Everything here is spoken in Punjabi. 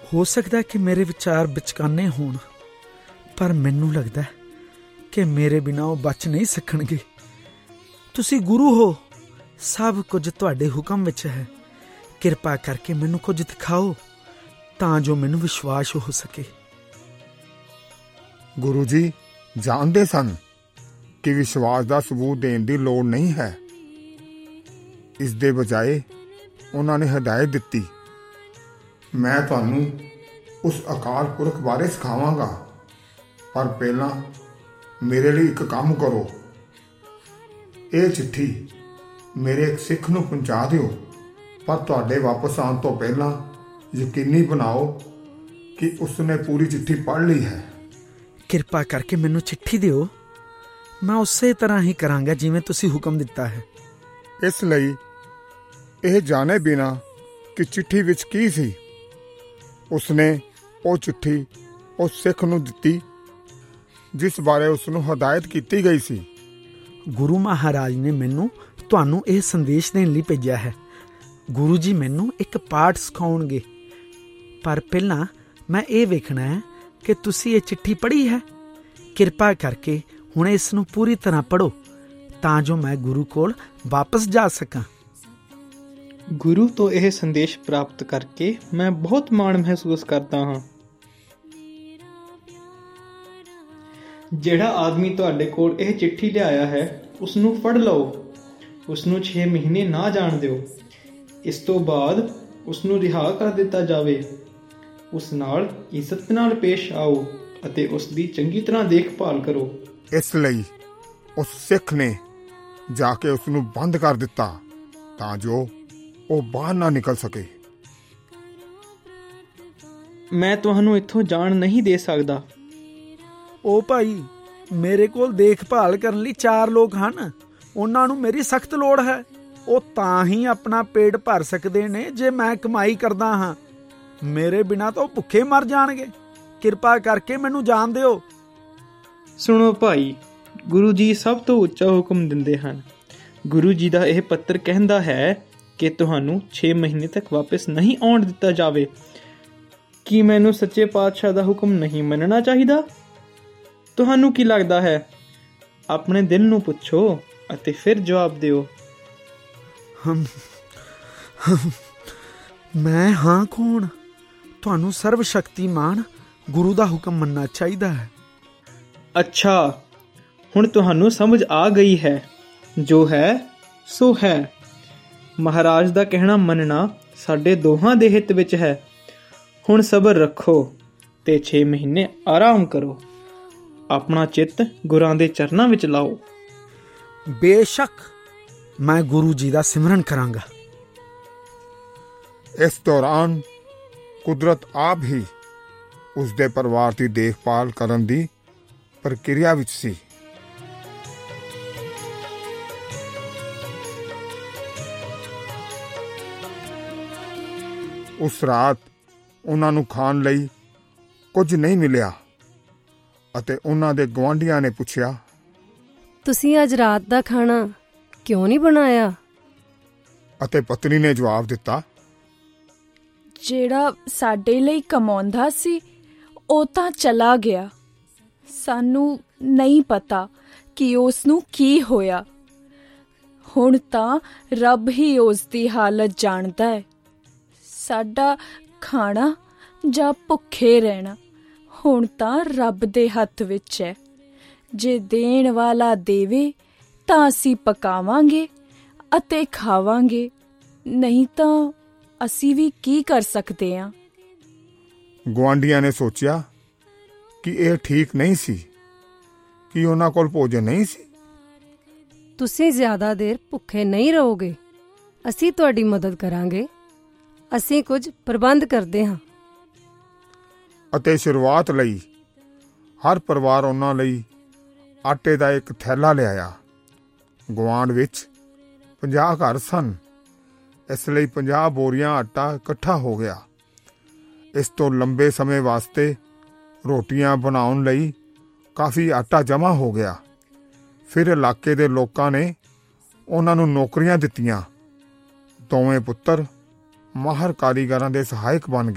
ਹੋ ਸਕਦਾ ਕਿ ਮੇਰੇ ਵਿਚਾਰ ਵਿਚਕਾਨੇ ਹੋਣ, ਪਰ ਮੈਨੂੰ ਲੱਗਦਾ ਕਿ ਮੇਰੇ ਬਿਨਾਂ ਉਹ ਬਚ ਨਹੀਂ ਸਕਣਗੇ। ਤੁਸੀਂ ਗੁਰੂ ਹੋ, ਸਭ ਕੁਝ ਤੁਹਾਡੇ ਹੁਕਮ ਵਿੱਚ ਹੈ। ਕਿਰਪਾ ਕਰਕੇ ਮੈਨੂੰ ਕੁਝ ਦਿਖਾਓ ਤਾਂ ਜੋ ਮੈਨੂੰ ਵਿਸ਼ਵਾਸ ਹੋ ਸਕੇ। ਗੁਰੂ ਜੀ ਜਾਣਦੇ ਸਨ ਕਿ ਵਿਸ਼ਵਾਸ ਦਾ ਸਬੂਤ ਦੇਣ ਦੀ ਲੋੜ ਨਹੀਂ ਹੈ। ਇਸ ਦੇ ਬਜਾਏ ਉਹਨਾਂ ਨੇ ਹਦਾਇਤ ਦਿੱਤੀ, ਮੈਂ ਤੁਹਾਨੂੰ ਉਸ ਅਕਾਲ ਪੁਰਖ ਬਾਰੇ ਸਿਖਾਵਾਂਗਾ, ਪਰ ਪਹਿਲਾਂ ਮੇਰੇ ਲਈ ਇੱਕ ਕੰਮ ਕਰੋ। ਇਹ ਚਿੱਠੀ ਮੇਰੇ ਇੱਕ ਸਿੱਖ ਨੂੰ ਪਹੁੰਚਾ ਦਿਓ, ਪਰ ਤੁਹਾਡੇ ਵਾਪਸ ਆਉਣ ਤੋਂ ਪਹਿਲਾਂ ਯਕੀਨੀ ਬਣਾਓ ਕਿ ਉਸਨੇ ਪੂਰੀ ਚਿੱਠੀ ਪੜ੍ਹ ਲਈ ਹੈ। ਕਿਰਪਾ ਕਰਕੇ ਮੈਨੂੰ ਚਿੱਠੀ ਦਿਓ, ਮੈਂ ਉਸੇ ਤਰ੍ਹਾਂ ਹੀ ਕਰਾਂਗਾ ਜਿਵੇਂ ਤੁਸੀਂ ਹੁਕਮ ਦਿੱਤਾ ਹੈ। ਇਸ ਲਈ ਇਹ ਜਾਣੇ ਬਿਨਾਂ ਕਿ ਚਿੱਠੀ ਵਿੱਚ ਕੀ ਸੀ, ਉਸਨੇ ਉਹ ਚਿੱਠੀ ਉਸ ਸਿੱਖ ਨੂੰ ਦਿੱਤੀ ਜਿਸ ਬਾਰੇ ਉਸਨੂੰ ਹਦਾਇਤ ਕੀਤੀ ਗਈ ਸੀ। ਗੁਰੂ ਮਹਾਰਾਜ ਨੇ ਮੈਨੂੰ ਤੁਹਾਨੂੰ ਇਹ ਸੰਦੇਸ਼ ਦੇਣ ਲਈ ਭੇਜਿਆ ਹੈ। ਗੁਰੂ ਜੀ ਮੈਨੂੰ ਇੱਕ ਪਾਠ ਸਿਖਾਉਣਗੇ, ਪਰ ਪਹਿਲਾਂ ਮੈਂ ਇਹ ਵੇਖਣਾ ਹੈ ਕਿ ਤੁਸੀਂ ਇਹ ਚਿੱਠੀ ਪੜ੍ਹੀ ਹੈ। ਕਿਰਪਾ ਕਰਕੇ ਹੁਣ ਇਸ ਨੂੰ ਪੂਰੀ ਤਰ੍ਹਾਂ ਪੜ੍ਹੋ ਤਾਂ ਜੋ ਮੈਂ ਗੁਰੂ ਕੋਲ ਵਾਪਸ ਜਾ ਸਕਾਂ। ਗੁਰੂ ਤੋਂ ਇਹ ਸੰਦੇਸ਼ ਪ੍ਰਾਪਤ ਕਰਕੇ ਮੈਂ ਬਹੁਤ ਮਾਣ ਮਹਿਸੂਸ ਕਰਦਾ ਹਾਂ। ਜਿਹੜਾ ਆਦਮੀ ਤੁਹਾਡੇ ਕੋਲ ਇਹ ਚਿੱਠੀ ਲਿਆਇਆ ਹੈ ਉਸਨੂੰ ਫੜ ਲਓ। ਉਸਨੂੰ 6 ਮਹੀਨੇ ਨਾ ਜਾਣ ਦਿਓ। ਇਸ ਤੋਂ ਬਾਅਦ ਉਸਨੂੰ ਰਿਹਾ ਕਰ ਦਿੱਤਾ ਜਾਵੇ। ਉਸ ਨਾਲ ਇੱਜ਼ਤ ਨਾਲ ਪੇਸ਼ ਆਓ ਅਤੇ ਉਸ ਦੀ ਚੰਗੀ ਤਰ੍ਹਾਂ ਦੇਖਭਾਲ ਕਰੋ। ਇਸ ਲਈ ਉਸ ਸਿੱਖ ਨੇ ਜਾ ਕੇ ਉਸਨੂੰ ਬੰਦ ਕਰ ਦਿੱਤਾ ਤਾਂ ਜੋ ਉਹ ਬਾਹਰ ਨਾ ਨਿਕਲ ਸਕੇ। ਮੈਂ ਤੁਹਾਨੂੰ ਇੱਥੋਂ ਜਾਣ ਨਹੀਂ ਦੇ ਸਕਦਾ। ਉਹ ਭਾਈ, ਮੇਰੇ ਕੋਲ ਦੇਖਭਾਲ ਕਰਨ ਲਈ 4 ਲੋਕ ਹਨ। ਉਹਨਾਂ ਨੂੰ ਮੇਰੀ ਸਖਤ ਲੋੜ ਹੈ। ਉਹ ਤਾਂ ਹੀ ਆਪਣਾ ਪੇਟ ਭਰ ਸਕਦੇ ਨੇ ਜੇ ਮੈਂ ਕਮਾਈ ਕਰਦਾ ਹਾਂ। ਮੇਰੇ ਬਿਨਾਂ ਤਾਂ ਉਹ ਭੁੱਖੇ ਮਰ ਜਾਣਗੇ। ਕਿਰਪਾ ਕਰਕੇ ਮੈਨੂੰ ਜਾਣ ਦਿਓ। ਸੁਣੋ ਭਾਈ, ਗੁਰੂ ਜੀ ਸਭ ਤੋਂ ਉੱਚਾ ਹੁਕਮ ਦਿੰਦੇ ਹਨ। ਗੁਰੂ ਜੀ ਦਾ ਇਹ ਪੱਤਰ ਕਹਿੰਦਾ ਹੈ ਕਿ ਤੁਹਾਨੂੰ 6 ਮਹੀਨੇ ਤੱਕ ਵਾਪਸ ਨਹੀਂ ਆਉਣ ਦਿੱਤਾ ਜਾਵੇ। ਕੀ ਮੈਨੂੰ ਸੱਚੇ ਪਾਤਸ਼ਾਹ ਦਾ ਹੁਕਮ ਨਹੀਂ ਮੰਨਣਾ ਚਾਹੀਦਾ? ਤੁਹਾਨੂੰ ਕੀ ਲੱਗਦਾ ਹੈ? ਆਪਣੇ ਦਿਲ ਨੂੰ ਪੁੱਛੋ ਅਤੇ ਫਿਰ ਜਵਾਬ ਦਿਓ। ਮੈਂ ਹਾਂ ਕੌਣ? ਤੁਹਾਨੂੰ ਸਰਵ ਸ਼ਕਤੀਮਾਨ ਗੁਰੂ ਦਾ ਹੁਕਮ ਮੰਨਣਾ ਚਾਹੀਦਾ ਹੈ। ਅੱਛਾ, ਹੁਣ ਤੁਹਾਨੂੰ ਸਮਝ ਆ ਗਈ ਹੈ। ਜੋ ਹੈ ਸੋ ਹੈ। ਮਹਾਰਾਜ ਦਾ ਕਹਿਣਾ ਮੰਨਣਾ ਸਾਡੇ ਦੋਹਾਂ ਦੇ ਹਿੱਤ ਵਿੱਚ ਹੈ। ਹੁਣ ਸਬਰ ਰੱਖੋ ਤੇ 6 ਮਹੀਨੇ ਆਰਾਮ ਕਰੋ। ਆਪਣਾ ਚਿੱਤ ਗੁਰਾਂ ਦੇ ਚਰਨਾਂ ਵਿੱਚ ਲਾਓ। ਬੇਸ਼ੱਕ ਮੈਂ ਗੁਰੂ ਜੀ ਦਾ ਸਿਮਰਨ ਕਰਾਂਗਾ। ਇਸ ਦੌਰਾਨ ਕੁਦਰਤ ਆਪ ਹੀ ਉਸ ਦੇ ਪਰਿਵਾਰ ਦੀ ਦੇਖਭਾਲ ਕਰਨ ਦੀ ਪ੍ਰਕਿਰਿਆ ਵਿੱਚ ਸੀ। ਉਸ ਰਾਤ ਉਹਨਾਂ ਨੂੰ ਖਾਣ ਲਈ ਕੁਝ ਨਹੀਂ ਮਿਲਿਆ ਅਤੇ ਉਹਨਾਂ ਦੇ ਗੁਆਂਢੀਆਂ ਨੇ ਪੁੱਛਿਆ, ਤੁਸੀਂ ਅੱਜ ਰਾਤ ਦਾ ਖਾਣਾ ਕਿਉਂ ਨਹੀਂ ਬਣਾਇਆ? ਅਤੇ ਪਤਨੀ ਨੇ ਜਵਾਬ ਦਿੱਤਾ, ਜਿਹੜਾ ਸਾਡੇ ਲਈ ਕਮਾਉਂਦਾ ਸੀ ਉਹ ਤਾਂ ਚਲਾ ਗਿਆ। ਸਾਨੂੰ ਨਹੀਂ ਪਤਾ ਕਿ ਉਸ ਨੂੰ ਕੀ ਹੋਇਆ। ਹੁਣ ਤਾਂ ਰੱਬ ਹੀ ਉਸ ਦੀ ਹਾਲਤ ਜਾਣਦਾ ਹੈ। ਸਾਡਾ ਖਾਣਾ ਜਾਂ ਭੁੱਖੇ ਰਹਿਣਾ ਹੁਣ ਤਾਂ ਰੱਬ ਦੇ ਹੱਥ ਵਿੱਚ ਹੈ। ਜੇ ਦੇਣ ਵਾਲਾ ਦੇਵੇ ਤਾਂ ਅਸੀਂ ਪਕਾਵਾਂਗੇ ਅਤੇ ਖਾਵਾਂਗੇ, ਨਹੀਂ ਤਾਂ ਅਸੀਂ ਵੀ ਕੀ ਕਰ ਸਕਦੇ ਹਾਂ। ਗੁਆਂਢੀਆਂ ਨੇ ਸੋਚਿਆ ਕਿ ਇਹ ਠੀਕ ਨਹੀਂ ਸੀ ਕਿ ਉਹਨਾਂ ਕੋਲ ਭੋਜਨ ਨਹੀਂ ਸੀ। ਤੁਸੀਂ ਜ਼ਿਆਦਾ ਦੇਰ ਭੁੱਖੇ ਨਹੀਂ ਰਹੋਗੇ। ਅਸੀਂ ਤੁਹਾਡੀ ਮਦਦ ਕਰਾਂਗੇ। ਅਸੀਂ ਕੁਝ ਪ੍ਰਬੰਧ ਕਰਦੇ ਹਾਂ। ਅਤੇ ਸ਼ੁਰੂਆਤ ਲਈ ਹਰ ਪਰਿਵਾਰ ਉਹਨਾਂ ਲਈ ਆਟੇ ਦਾ ਇੱਕ ਥੈਲਾ ਲਿਆਇਆ। ਗੁਆਂਢ ਵਿੱਚ 50 ਘਰ ਸਨ, ਇਸ ਲਈ 50 ਬੋਰੀਆਂ ਆਟਾ ਇਕੱਠਾ ਹੋ ਗਿਆ। ਇਸ ਤੋਂ ਲੰਬੇ ਸਮੇਂ ਵਾਸਤੇ ਰੋਟੀਆਂ ਬਣਾਉਣ ਲਈ ਕਾਫੀ ਆਟਾ ਜਮ੍ਹਾਂ ਹੋ ਗਿਆ। ਫਿਰ ਇਲਾਕੇ ਦੇ ਲੋਕਾਂ ਨੇ ਉਹਨਾਂ ਨੂੰ ਨੌਕਰੀਆਂ ਦਿੱਤੀਆਂ। ਦੋਵੇਂ ਪੁੱਤਰ ਮਾਹਰ ਕਾਰੀਗਰਾਂ ਦੇ ਸਹਾਇਕ ਬਣ ਗਏ।